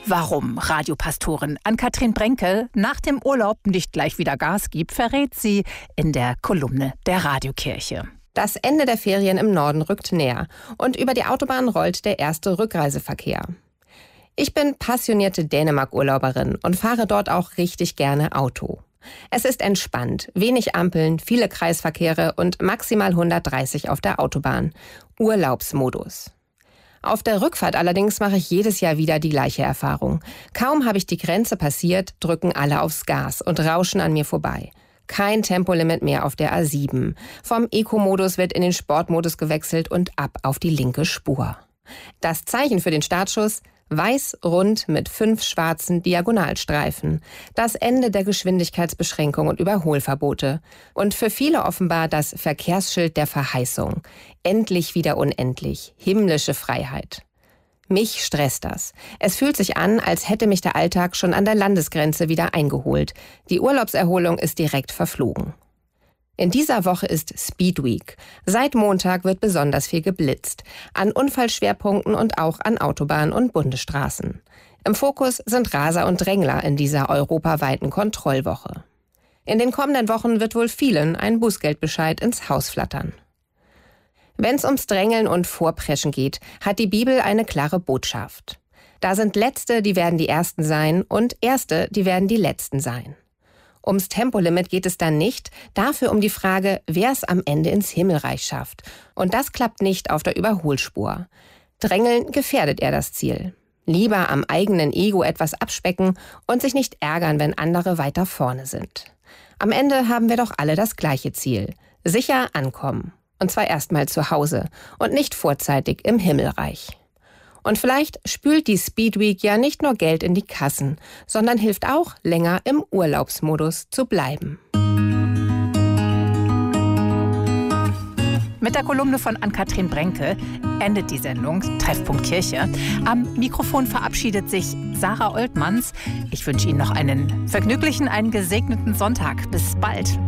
Warum Radiopastorin Ann-Kathrin Brenke nach dem Urlaub nicht gleich wieder Gas gibt, verrät sie in der Kolumne der Radiokirche. Das Ende der Ferien im Norden rückt näher und über die Autobahn rollt der erste Rückreiseverkehr. Ich bin passionierte Dänemark-Urlauberin und fahre dort auch richtig gerne Auto. Es ist entspannt, wenig Ampeln, viele Kreisverkehre und maximal 130 auf der Autobahn. Urlaubsmodus. Auf der Rückfahrt allerdings mache ich jedes Jahr wieder die gleiche Erfahrung. Kaum habe ich die Grenze passiert, drücken alle aufs Gas und rauschen an mir vorbei. Kein Tempolimit mehr auf der A7. Vom Eco-Modus wird in den Sportmodus gewechselt und ab auf die linke Spur. Das Zeichen für den Startschuss: weiß, rund mit 5 schwarzen Diagonalstreifen. Das Ende der Geschwindigkeitsbeschränkung und Überholverbote. Und für viele offenbar das Verkehrsschild der Verheißung. Endlich wieder unendlich. Himmlische Freiheit. Mich stresst das. Es fühlt sich an, als hätte mich der Alltag schon an der Landesgrenze wieder eingeholt. Die Urlaubserholung ist direkt verflogen. In dieser Woche ist Speed Week. Seit Montag wird besonders viel geblitzt. An Unfallschwerpunkten und auch an Autobahnen und Bundesstraßen. Im Fokus sind Raser und Drängler in dieser europaweiten Kontrollwoche. In den kommenden Wochen wird wohl vielen ein Bußgeldbescheid ins Haus flattern. Wenn es ums Drängeln und Vorpreschen geht, hat die Bibel eine klare Botschaft. Da sind Letzte, die werden die Ersten sein, und Erste, die werden die Letzten sein. Ums Tempolimit geht es dann nicht, dafür um die Frage, wer es am Ende ins Himmelreich schafft. Und das klappt nicht auf der Überholspur. Drängeln gefährdet eher das Ziel. Lieber am eigenen Ego etwas abspecken und sich nicht ärgern, wenn andere weiter vorne sind. Am Ende haben wir doch alle das gleiche Ziel: sicher ankommen. Und zwar erstmal zu Hause und nicht vorzeitig im Himmelreich. Und vielleicht spült die Speed Week ja nicht nur Geld in die Kassen, sondern hilft auch, länger im Urlaubsmodus zu bleiben. Mit der Kolumne von Ann-Kathrin Brenke endet die Sendung Treffpunkt Kirche. Am Mikrofon verabschiedet sich Sarah Oltmanns. Ich wünsche Ihnen noch einen vergnüglichen, einen gesegneten Sonntag. Bis bald.